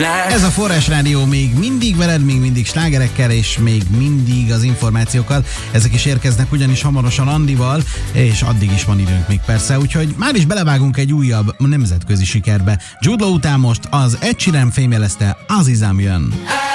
Ez a Forrás Rádió még mindig veled, még mindig slágerekkel, és még mindig az információkkal. Ezek is érkeznek ugyanis hamarosan Andival, és addig is van időnk még persze, úgyhogy már is belevágunk egy újabb nemzetközi sikerbe. Jude Law után most az Ed Sheeran fémjelezte Azizam jön.